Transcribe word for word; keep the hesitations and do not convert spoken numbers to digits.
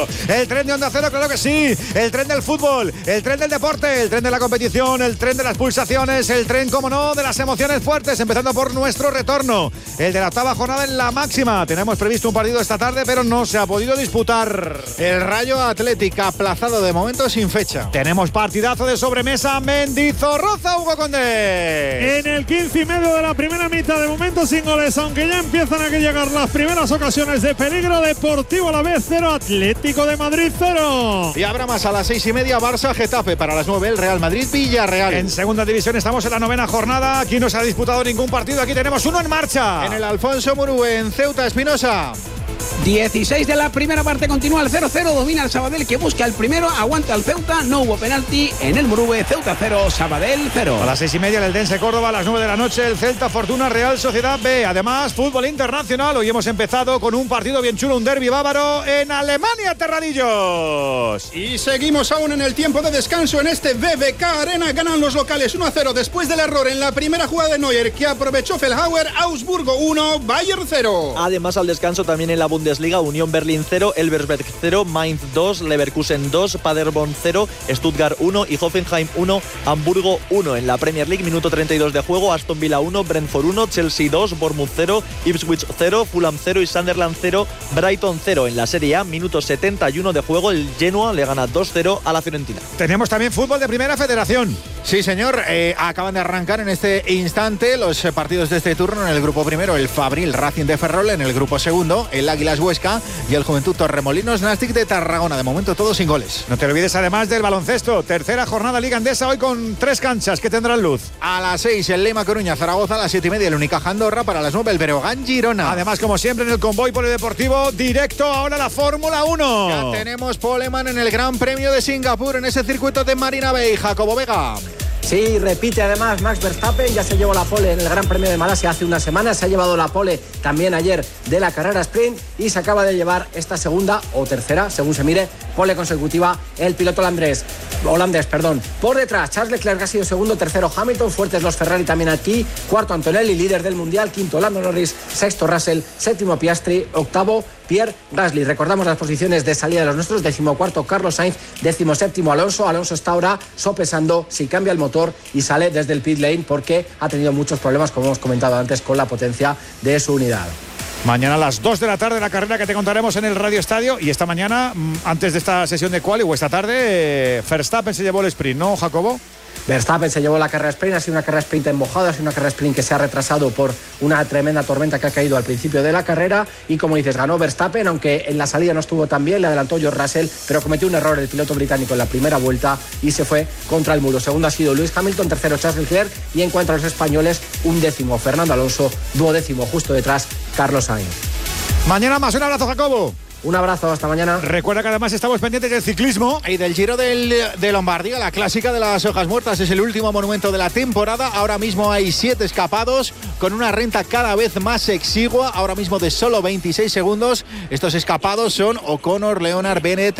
Cero. El tren de Onda Cero, claro que sí. El tren del fútbol, el tren del deporte, el tren de la competición, el tren de las pulsaciones, el tren, como no, de las emociones fuertes, empezando por nuestro retorno. El de la octava jornada en la máxima. Tenemos previsto un partido esta tarde, pero no se ha podido disputar. El Rayo Atlético aplazado de momento sin fecha. Tenemos partidazo de sobremesa. Mendizorroza, Hugo Condé. En el quince y medio de la primera mitad, de momento sin goles, aunque ya empiezan a llegar las primeras ocasiones de peligro. Deportivo Alavés cero, Atlético de Madrid cero. Y habrá más a las seis y media, Barça Getafe. Para las nueve el Real Madrid Villarreal. En segunda división estamos en la novena jornada. Aquí no se ha disputado ningún partido. Aquí tenemos uno en marcha. En el Alfonso Murúe, en Ceuta, Espinosa. dieciséis de la primera parte, continúa el cero cero, domina el Sabadell que busca el primero, aguanta el Ceuta, no hubo penalti en el Murúe. Ceuta cero, Sabadell cero. A las seis y media el Eldense Córdoba, a las nueve de la noche el Celta Fortuna Real Sociedad B. Además, fútbol internacional. Hoy hemos empezado con un partido bien chulo, un derbi bávaro en Alemania, Terradillos. Y seguimos aún en el tiempo de descanso en este B B K Arena. Ganan los locales uno a cero después del error en la primera jugada de Neuer que aprovechó Feldhauer. Augsburgo uno, Bayern cero. Además, al descanso también en la Bundesliga, Unión Berlín cero, Elversberg cero, Mainz dos, Leverkusen dos, Paderborn cero, Stuttgart uno y Hoffenheim uno, Hamburgo uno. En la Premier League, minuto treinta y dos de juego, Aston Villa uno, Brentford uno, Chelsea dos, Bournemouth cero, Ipswich cero, Fulham cero y Sunderland cero, Brighton cero. En la Serie A, minuto setenta y uno de juego, el Genoa le gana dos cero a la Fiorentina. Tenemos también fútbol de Primera Federación. Sí, señor, eh, acaban de arrancar en este instante los eh, partidos de este turno. En el grupo primero, el Fabril Racing de Ferrol. En el grupo segundo, el Águilas Huesca y el Juventud Torremolinos Nastic de Tarragona. De momento todos sin goles. No te olvides además del baloncesto. Tercera jornada Liga Endesa hoy con tres canchas que tendrán luz. A las seis el Lema Coruña Zaragoza, a las siete y media el Unicaja Andorra, para las nueve el Breogán Girona. Además, como siempre en el convoy polideportivo, directo ahora la Fórmula uno. Ya tenemos poleman en el Gran Premio de Singapur, en ese circuito de Marina Bay. Jacobo Vega. Sí, repite además Max Verstappen, ya se llevó la pole en el Gran Premio de Malasia hace una semana, se ha llevado la pole también ayer de la carrera sprint y se acaba de llevar esta segunda o tercera, según se mire, pole consecutiva el piloto holandés. holandés perdón. Por detrás, Charles Leclerc ha sido segundo, tercero Hamilton, fuertes los Ferrari también aquí, cuarto Antonelli, líder del Mundial, quinto Lando Norris, sexto Russell, séptimo Piastri, octavo Pierre Gasly. Recordamos las posiciones de salida de los nuestros: decimocuarto Carlos Sainz, decimoséptimo Alonso. Alonso está ahora sopesando si cambia el motor y sale desde el pit lane porque ha tenido muchos problemas, como hemos comentado antes, con la potencia de su unidad. Mañana a las dos de la tarde la carrera que te contaremos en el Radio Estadio. Y esta mañana, antes de esta sesión de quali, o esta tarde, Verstappen se llevó el sprint, ¿no, Jacobo? Verstappen se llevó la carrera sprint, ha sido una carrera sprint en mojado, ha sido una carrera sprint que se ha retrasado por una tremenda tormenta que ha caído al principio de la carrera y, como dices, ganó Verstappen, aunque en la salida no estuvo tan bien, le adelantó George Russell, pero cometió un error el piloto británico en la primera vuelta y se fue contra el muro. Segundo ha sido Lewis Hamilton, tercero Charles Leclerc y en cuanto a los españoles, un décimo Fernando Alonso, duodécimo justo detrás Carlos Sainz. Mañana más, un abrazo, Jacobo. Un abrazo, hasta mañana. Recuerda que además estamos pendientes del ciclismo y del Giro del, de Lombardía, la clásica de las hojas muertas. Es el último monumento de la temporada. Ahora mismo hay siete escapados con una renta cada vez más exigua, ahora mismo de solo veintiséis segundos. Estos escapados son O'Connor, Leonard, Bennett,